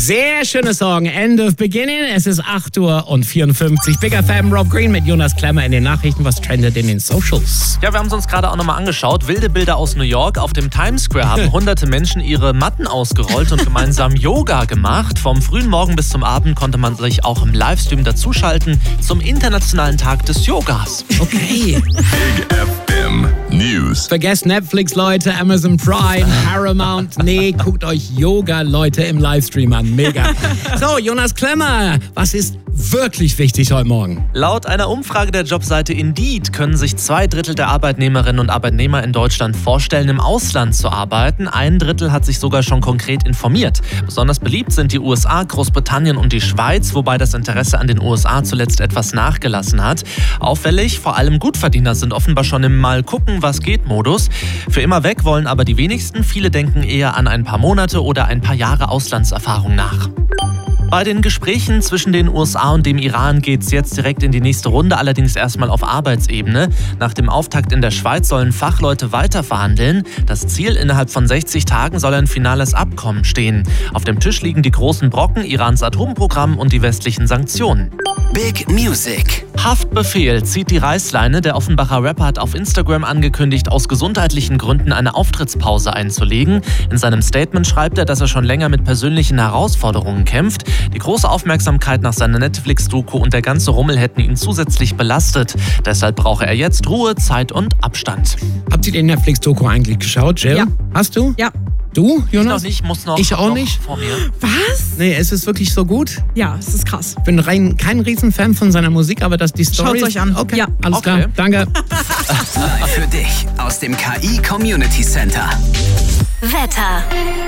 Sehr schöner Song, End of Beginning. Es ist 8:54 Uhr. Big FM, Rob Green mit Jonas Klemmer in den Nachrichten. Was trendet in den Socials? Ja, wir haben es uns gerade auch nochmal angeschaut. Wilde Bilder aus New York. Auf dem Times Square haben hunderte Menschen ihre Matten ausgerollt und gemeinsam Yoga gemacht. Vom frühen Morgen bis zum Abend konnte man sich auch im Livestream dazuschalten zum Internationalen Tag des Yogas. Okay. Big FM News. Vergesst Netflix, Leute, Amazon Prime, Paramount. Nee, guckt euch Yoga, Leute, im Livestream an. Mega. So, Jonas Klemmer, was ist wirklich wichtig heute Morgen? Laut einer Umfrage der Jobseite Indeed können sich 2/3 der Arbeitnehmerinnen und Arbeitnehmer in Deutschland vorstellen, im Ausland zu arbeiten. 1/3 hat sich sogar schon konkret informiert. Besonders beliebt sind die USA, Großbritannien und die Schweiz, wobei das Interesse an den USA zuletzt etwas nachgelassen hat. Auffällig, vor allem Gutverdiener sind offenbar schon im Mal-gucken-was-geht-Modus. Für immer weg wollen aber die wenigsten. Viele denken eher an ein paar Monate oder ein paar Jahre Auslandserfahrung nach. Bei den Gesprächen zwischen den USA und dem Iran geht's jetzt direkt in die nächste Runde, allerdings erstmal auf Arbeitsebene. Nach dem Auftakt in der Schweiz sollen Fachleute weiter verhandeln. Das Ziel, innerhalb von 60 Tagen soll ein finales Abkommen stehen. Auf dem Tisch liegen die großen Brocken, Irans Atomprogramm und die westlichen Sanktionen. Big Music. Haftbefehl zieht die Reißleine. Der Offenbacher Rapper hat auf Instagram angekündigt, aus gesundheitlichen Gründen eine Auftrittspause einzulegen. In seinem Statement schreibt er, dass er schon länger mit persönlichen Herausforderungen kämpft. Die große Aufmerksamkeit nach seiner Netflix-Doku und der ganze Rummel hätten ihn zusätzlich belastet. Deshalb brauche er jetzt Ruhe, Zeit und Abstand. Habt ihr den Netflix-Doku eigentlich geschaut, Jill? Ja. Hast du? Ja. Du, Jonas? Ich noch nicht, muss noch. Ich auch noch nicht. Vor mir. Was? Nee, es ist wirklich so gut. Ja, es ist krass. Ich bin kein Riesenfan von seiner Musik, aber dass die Story... Schaut's euch an. Okay, Ja. alles Okay. klar. Danke. Live für dich aus dem KI Community Center. Wetter.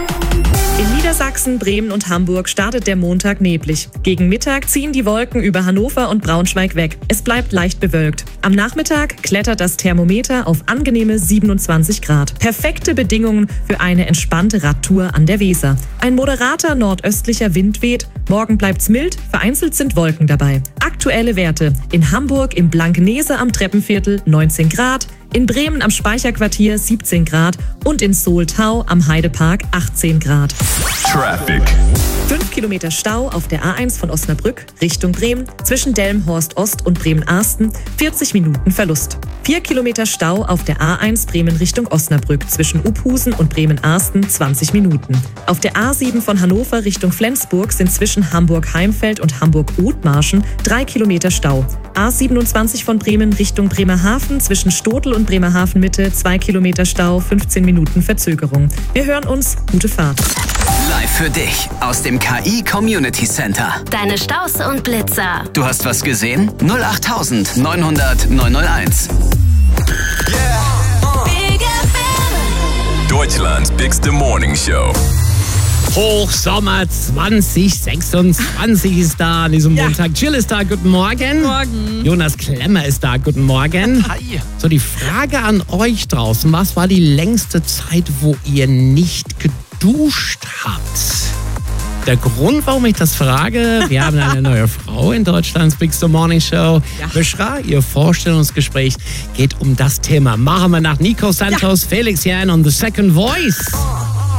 In Niedersachsen, Bremen und Hamburg startet der Montag neblig. Gegen Mittag ziehen die Wolken über Hannover und Braunschweig weg. Es bleibt leicht bewölkt. Am Nachmittag klettert das Thermometer auf angenehme 27 Grad. Perfekte Bedingungen für eine entspannte Radtour an der Weser. Ein moderater nordöstlicher Wind weht. Morgen bleibt's mild, vereinzelt sind Wolken dabei. Aktuelle Werte: in Hamburg im Blankenese am Treppenviertel 19 Grad, in Bremen am Speicherquartier 17 Grad und in Soltau am Heidepark 18 Grad. Traffic. 5 Kilometer Stau auf der A1 von Osnabrück Richtung Bremen zwischen Delmenhorst Ost und Bremen-Arsten, 40 Minuten Verlust. 4 Kilometer Stau auf der A1 Bremen Richtung Osnabrück zwischen Uphusen und Bremen-Arsten, 20 Minuten. Auf der A7 von Hannover Richtung Flensburg sind zwischen Hamburg-Heimfeld und Hamburg-Othmarschen 3 Kilometer Stau. A27 von Bremen Richtung Bremerhaven zwischen Stotel und Bremerhaven Mitte 2 Kilometer Stau, 15 Minuten Verzögerung. Wir hören uns, gute Fahrt. Live für dich aus dem KI Community Center. Deine Staus und Blitzer. Du hast was gesehen? 08900 901. Big FM. Deutschlands bigste Morning Show. Hochsommer 2026 ist da an diesem Montag. Jill ist da, guten Morgen. Morgen. Jonas Klemmer ist da, guten Morgen. Hi. So, die Frage an euch draußen. Was war die längste Zeit, wo ihr nicht geduscht habt? Der Grund, warum ich das frage, wir haben eine neue Frau in Deutschlands Bigste Morning Show. Ja. Bishra, ihr Vorstellungsgespräch geht um das Thema. Machen wir nach Nico Santos, Felix Jan und The Second Voice.